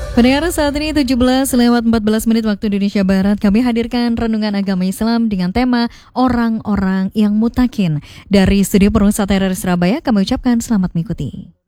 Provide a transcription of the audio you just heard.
Pendengar, saat ini 17:14 waktu Indonesia Barat, kami hadirkan renungan agama Islam dengan tema orang-orang yang mutakin. Dari Studio Penuh Satria Surabaya, kami ucapkan selamat mengikuti.